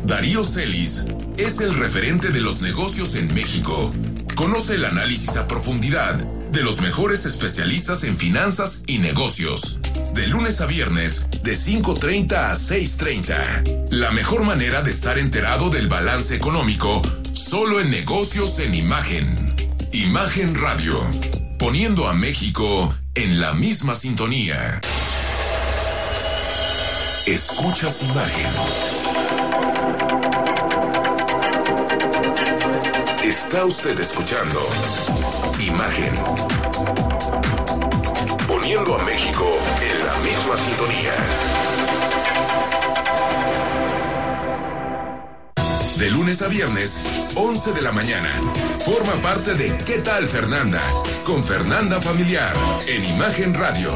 Darío Celis es el referente de los negocios en México. Conoce el análisis a profundidad de los mejores especialistas en finanzas y negocios. De lunes a viernes, de 5:30 a 6:30. La mejor manera de estar enterado del balance económico, solo en Negocios en Imagen. Imagen Radio, poniendo a México en la misma sintonía. Escuchas Imagen. Está usted escuchando Imagen, poniendo a México en la misma sintonía. De lunes a viernes, 11 de la mañana. Forma parte de ¿Qué tal, Fernanda? Con Fernanda Familiar, en Imagen Radio.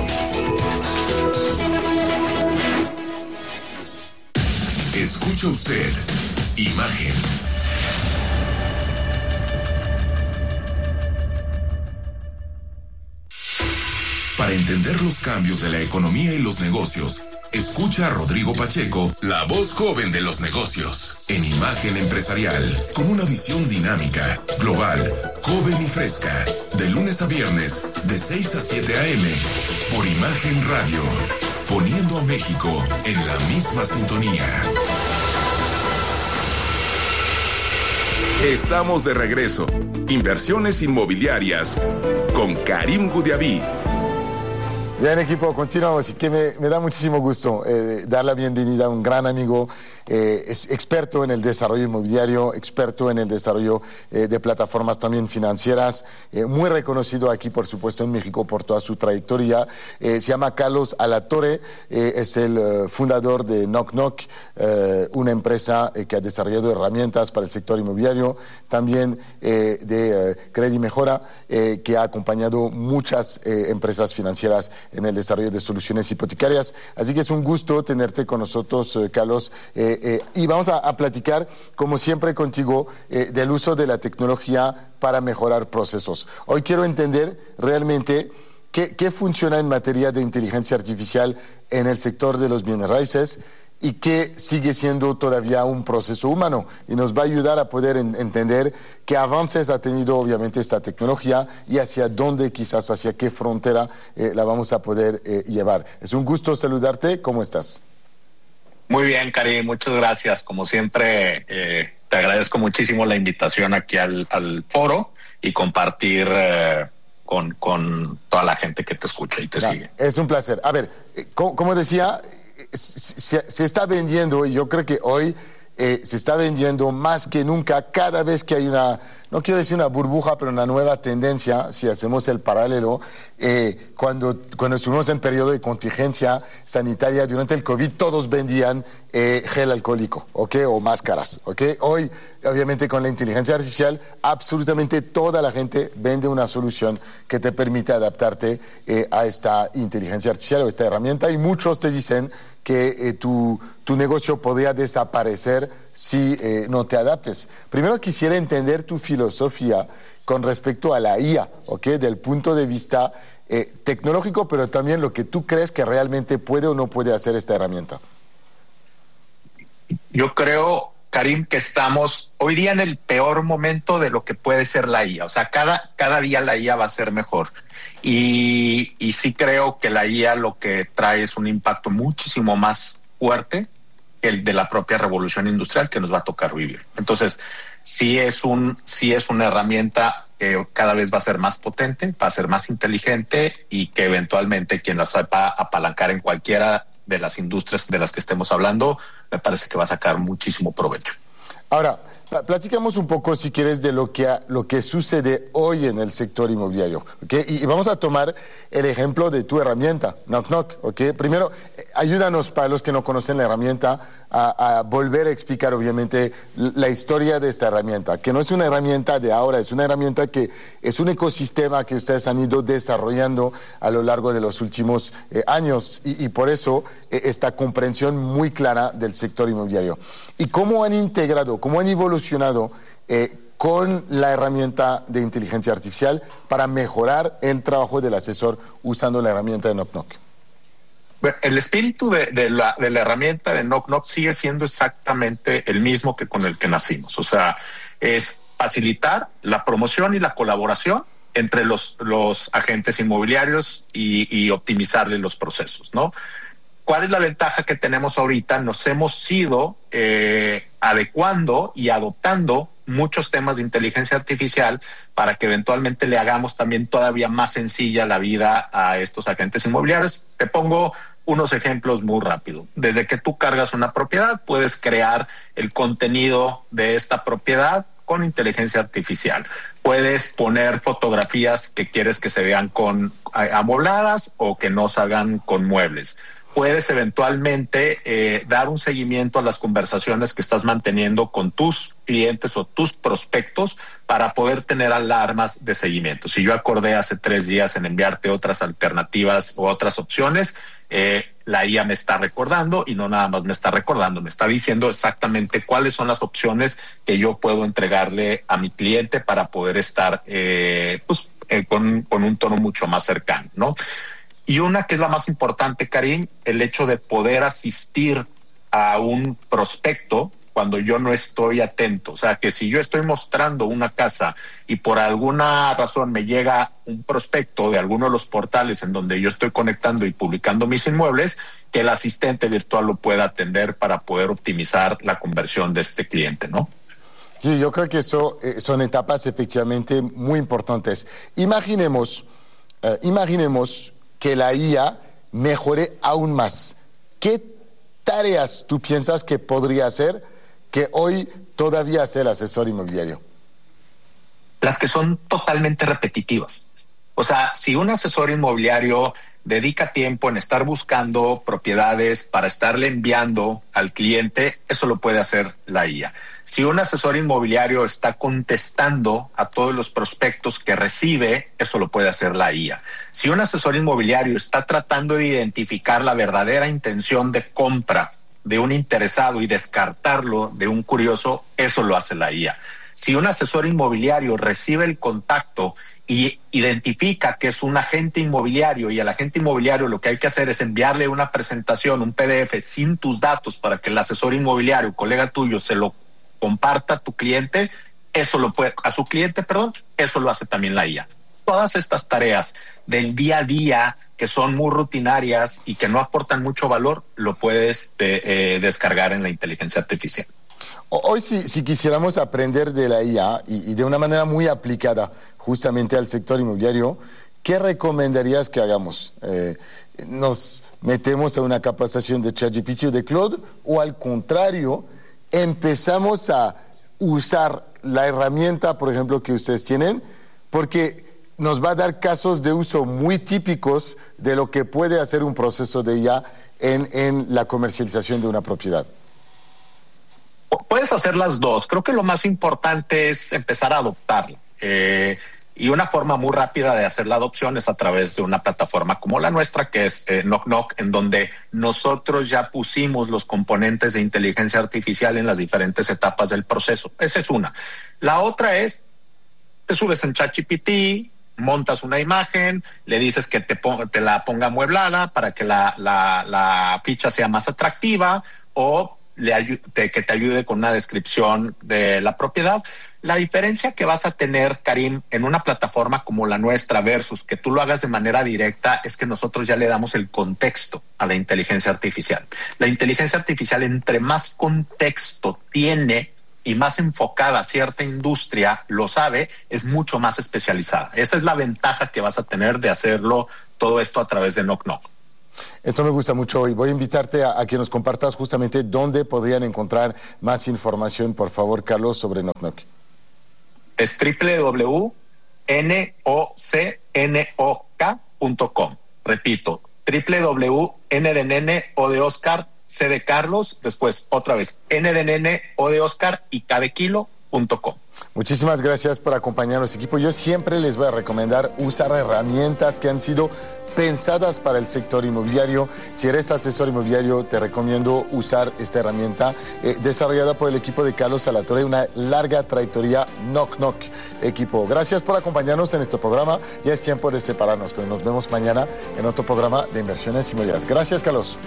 Escucha usted Imagen. Para entender los cambios de la economía y los negocios, escucha a Rodrigo Pacheco, la voz joven de los negocios, en Imagen Empresarial, con una visión dinámica, global, joven y fresca, de lunes a viernes, de 6 a 7 a.m., por Imagen Radio, poniendo a México en la misma sintonía. Estamos de regreso. Inversiones inmobiliarias con Karim Goudiaby. Bien, equipo, continuamos y que me da muchísimo gusto dar la bienvenida a un gran amigo, es experto en el desarrollo inmobiliario, experto en el desarrollo de plataformas también financieras, muy reconocido aquí, por supuesto, en México por toda su trayectoria. Se llama Carlos Alatorre, es el fundador de Knock Knock, una empresa que ha desarrollado herramientas para el sector inmobiliario, también de Credit Mejora, que ha acompañado muchas empresas financieras en el desarrollo de soluciones hipotecarias. Así que es un gusto tenerte con nosotros, Carlos, y vamos a platicar, como siempre, contigo del uso de la tecnología para mejorar procesos. Hoy quiero entender realmente qué funciona en materia de inteligencia artificial en el sector de los bienes raíces y que sigue siendo todavía un proceso humano, y nos va a ayudar a poder entender qué avances ha tenido obviamente esta tecnología y hacia dónde, quizás hacia qué frontera la vamos a poder llevar. Es un gusto saludarte. ¿Cómo estás? Muy bien, Karim, muchas gracias. Como siempre, te agradezco muchísimo la invitación aquí al foro y compartir con toda la gente que te escucha y te sigue. Es un placer. A ver, como decía, se está vendiendo, y yo creo que hoy se está vendiendo más que nunca, cada vez que hay una, no quiero decir una burbuja, pero una nueva tendencia, si hacemos el paralelo, cuando estuvimos en periodo de contingencia sanitaria durante el COVID, todos vendían gel alcohólico, ¿ok? O máscaras, ¿ok? Hoy, obviamente, con la inteligencia artificial, absolutamente toda la gente vende una solución que te permite adaptarte a esta inteligencia artificial o esta herramienta, y muchos te dicen que tu negocio podría desaparecer si no te adaptes. Primero quisiera entender tu filosofía con respecto a la IA, ¿ok? Del punto de vista tecnológico, pero también lo que tú crees que realmente puede o no puede hacer esta herramienta. Yo creo, Karim, que estamos hoy día en el peor momento de lo que puede ser la IA. O sea, cada día la IA va a ser mejor. Y sí creo que la IA lo que trae es un impacto muchísimo más fuerte que el de la propia revolución industrial que nos va a tocar vivir. Entonces, sí es una herramienta que cada vez va a ser más potente, va a ser más inteligente, y que eventualmente quien la sepa apalancar en cualquiera de las industrias de las que estemos hablando, me parece que va a sacar muchísimo provecho. Ahora, platicamos un poco, si quieres, de lo que sucede hoy en el sector inmobiliario, ¿okay? Y vamos a tomar el ejemplo de tu herramienta, Knock Knock, ¿okay? Primero, ayúdanos, para los que no conocen la herramienta, a volver a explicar, obviamente, la historia de esta herramienta, que no es una herramienta de ahora, es una herramienta que es un ecosistema que ustedes han ido desarrollando a lo largo de los últimos años, y por eso esta comprensión muy clara del sector inmobiliario. Y cómo han integrado, cómo han evolucionado con la herramienta de inteligencia artificial para mejorar el trabajo del asesor usando la herramienta de Knock Knock. El espíritu de la herramienta de Knock Knock sigue siendo exactamente el mismo que con el que nacimos. O sea, es facilitar la promoción y la colaboración entre los agentes inmobiliarios y optimizarles los procesos, ¿no? ¿Cuál es la ventaja que tenemos ahorita? Nos hemos ido adecuando y adoptando muchos temas de inteligencia artificial para que eventualmente le hagamos también todavía más sencilla la vida a estos agentes inmobiliarios. Te pongo unos ejemplos muy rápido. Desde que tú cargas una propiedad, puedes crear el contenido de esta propiedad con inteligencia artificial. Puedes poner fotografías que quieres que se vean amobladas o que no salgan con muebles. Puedes eventualmente dar un seguimiento a las conversaciones que estás manteniendo con tus clientes o tus prospectos para poder tener alarmas de seguimiento. Si yo acordé hace 3 días en enviarte otras alternativas o otras opciones, la IA me está recordando, y no nada más me está recordando, me está diciendo exactamente cuáles son las opciones que yo puedo entregarle a mi cliente para poder estar con un tono mucho más cercano, ¿no? Y una que es la más importante, Karim, el hecho de poder asistir a un prospecto cuando yo no estoy atento. O sea, que si yo estoy mostrando una casa y por alguna razón me llega un prospecto de alguno de los portales en donde yo estoy conectando y publicando mis inmuebles, que el asistente virtual lo pueda atender para poder optimizar la conversión de este cliente, ¿no? Sí, yo creo que eso son etapas efectivamente muy importantes. Imaginemos que la IA mejore aún más. ¿Qué tareas tú piensas que podría hacer que hoy todavía hace el asesor inmobiliario? Las que son totalmente repetitivas. O sea, si un asesor inmobiliario dedica tiempo en estar buscando propiedades para estarle enviando al cliente, eso lo puede hacer la IA. Si un asesor inmobiliario está contestando a todos los prospectos que recibe, eso lo puede hacer la IA. Si un asesor inmobiliario está tratando de identificar la verdadera intención de compra de un interesado y descartarlo de un curioso, eso lo hace la IA. Si un asesor inmobiliario recibe el contacto y identifica que es un agente inmobiliario, y al agente inmobiliario lo que hay que hacer es enviarle una presentación, un PDF sin tus datos para que el asesor inmobiliario, colega tuyo, se lo comparta a tu cliente, eso lo puede, a su cliente, perdón, eso lo hace también la IA. Todas estas tareas del día a día que son muy rutinarias y que no aportan mucho valor, lo puedes descargar en la inteligencia artificial. Hoy si quisiéramos aprender de la IA y de una manera muy aplicada justamente al sector inmobiliario, ¿qué recomendarías que hagamos? ¿Nos metemos a una capacitación de ChatGPT o de Claude, o al contrario, empezamos a usar la herramienta, por ejemplo, que ustedes tienen, porque nos va a dar casos de uso muy típicos de lo que puede hacer un proceso de IA en la comercialización de una propiedad? Puedes hacer las dos. Creo que lo más importante es empezar a adoptarla. Y una forma muy rápida de hacer la adopción es a través de una plataforma como la nuestra, que es Knock Knock, en donde nosotros ya pusimos los componentes de inteligencia artificial en las diferentes etapas del proceso. Esa es una. La otra es, te subes en ChatGPT, montas una imagen, le dices que te la ponga amueblada para que la ficha sea más atractiva, o que te ayude con una descripción de la propiedad. La diferencia que vas a tener, Karim, en una plataforma como la nuestra versus que tú lo hagas de manera directa, es que nosotros ya le damos el contexto a la inteligencia artificial. La inteligencia artificial, entre más contexto tiene y más enfocada a cierta industria lo sabe, es mucho más especializada. Esa es la ventaja que vas a tener de hacerlo todo esto a través de Knock Knock. Esto me gusta mucho y voy a invitarte a que nos compartas justamente dónde podrían encontrar más información, por favor, Carlos, sobre Knock Knock. Es www.knock.com. Repito, www.n de nene, o de Oscar, C de Carlos, después otra vez N de nene, O de Oscar y K de kilo, carlos.com. Muchísimas gracias por acompañarnos, equipo. Yo siempre les voy a recomendar usar herramientas que han sido pensadas para el sector inmobiliario. Si eres asesor inmobiliario, te recomiendo usar esta herramienta desarrollada por el equipo de Carlos Alatorre, una larga trayectoria. Knock Knock, equipo. Gracias por acompañarnos en este programa. Ya es tiempo de separarnos, pero nos vemos mañana en otro programa de inversiones inmobiliarias. Gracias, Carlos.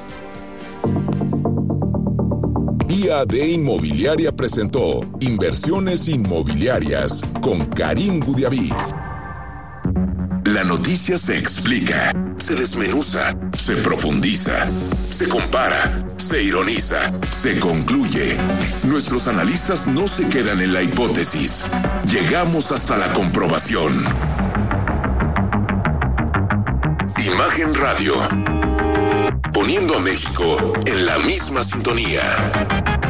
IAD Inmobiliaria presentó Inversiones Inmobiliarias con Karim Goudiaby. La noticia se explica, se desmenuza, se profundiza, se compara, se ironiza, se concluye. Nuestros analistas no se quedan en la hipótesis. Llegamos hasta la comprobación. Imagen Radio. Poniendo a México en la misma sintonía.